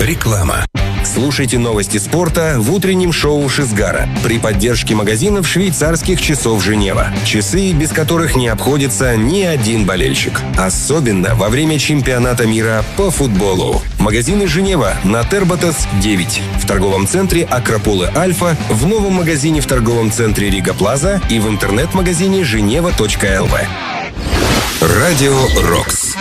Реклама. Слушайте новости спорта в утреннем шоу Шизгара при поддержке магазинов швейцарских часов Женева. Часы, без которых не обходится ни один болельщик. Особенно во время чемпионата мира по футболу. Магазины Женева на Терботас 9. В торговом центре Акрополы Альфа, в новом магазине в торговом центре Рига Плаза и в интернет-магазине Женева.лв. Радио Рокс.